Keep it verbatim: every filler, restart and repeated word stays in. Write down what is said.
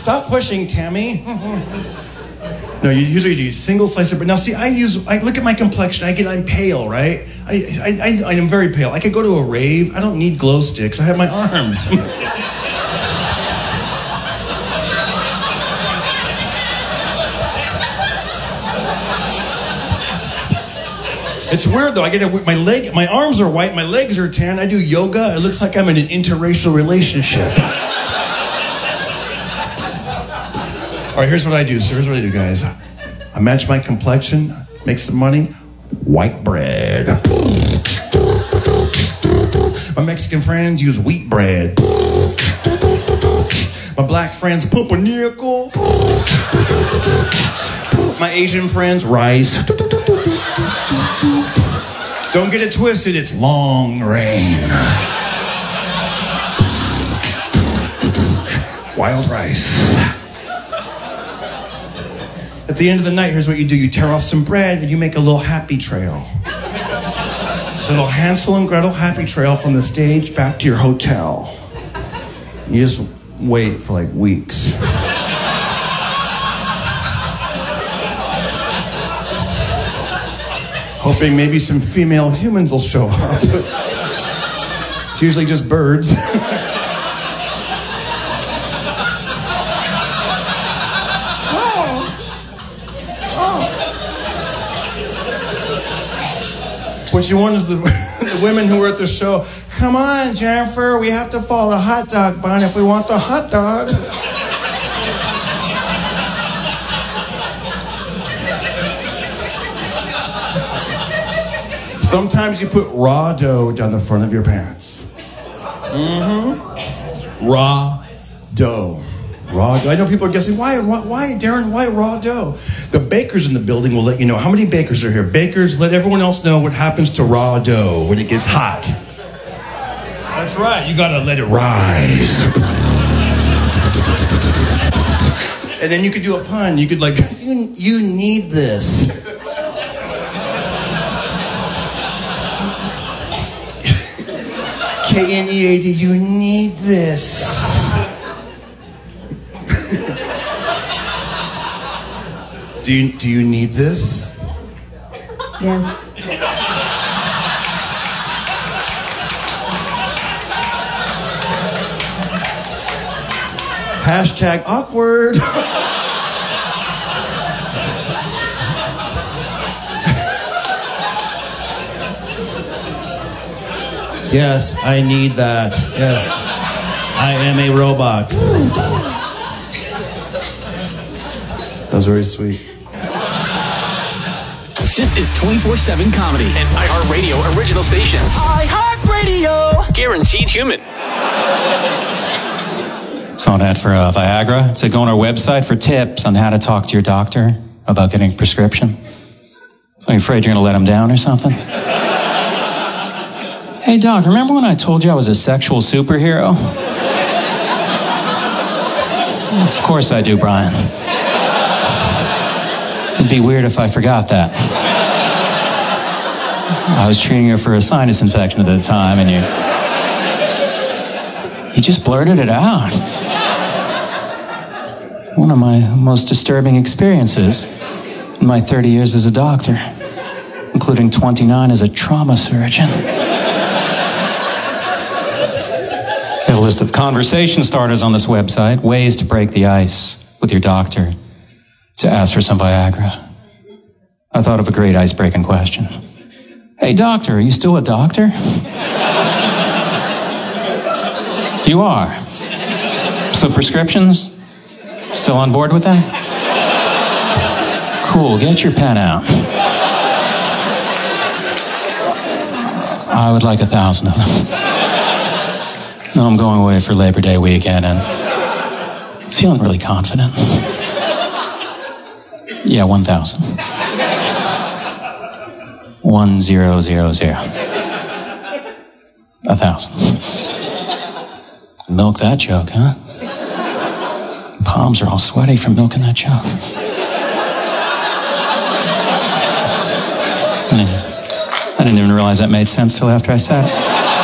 Stop pushing, Tammy. No, you usually do single slice of bread. Now, see, I use, I look at my complexion. I get, I'm pale, right? I, I, I, I am very pale. I could go to a rave. I don't need glow sticks. I have my arms. It's weird though. I get a, my leg, my arms are white, my legs are tan. I do yoga. It looks like I'm in an interracial relationship. All right, here's what I do. So here's what I do, guys. I match my complexion, make some money. White bread. My Mexican friends use wheat bread. My black friends, pumpernickel. My Asian friends, rice. Don't get it twisted, it's long rain. Wild rice. At the end of the night, here's what you do. You tear off some bread and you make a little happy trail. Little Hansel and Gretel happy trail from the stage back to your hotel. You just wait for like weeks. Hoping maybe some female humans will show up. It's usually just birds. Oh. Oh. What you want is the, the women who were at the show, come on, Jennifer, we have to follow the hot dog bun if we want the hot dog. Sometimes you put raw dough down the front of your pants. Mm-hmm. Raw dough. Raw dough. I know people are guessing, why, why, why, Darren, why raw dough? The bakers in the building will let you know. How many bakers are here? Bakers, let everyone else know what happens to raw dough when it gets hot. That's right. You gotta let it rise. And then you could do a pun. You could like, you, you need this. K N E A D, you need this. do you do you need this? Yes. Hashtag awkward. Yes, I need that. Yes. I am a robot. That was very sweet. This is twenty-four seven Comedy, an iHeartRadio original station. iHeartRadio! Guaranteed human. Saw an ad for uh, Viagra. It said go on our website for tips on how to talk to your doctor about getting a prescription. So I'm afraid you're going to let him down or something? Hey, Doc, remember when I told you I was a sexual superhero? Of course I do, Brian. It'd be weird if I forgot that. I was treating her for a sinus infection at the time, and you... You just blurted it out. One of my most disturbing experiences in my thirty years as a doctor, including twenty-nine as a trauma surgeon. A list of conversation starters on this website, ways to break the ice with your doctor, to ask for some Viagra. I thought of a great ice-breaking question. Hey, doctor, are you still a doctor? You are. So prescriptions? Still on board with that? Cool, get your pen out. I would like a thousand of them. No, I'm going away for Labor Day weekend and feeling really confident. Yeah, one thousand. One zero zero zero. A thousand. Milk that joke, huh? Palms are all sweaty from milking that joke. I didn't, I didn't even realize that made sense till after I said it.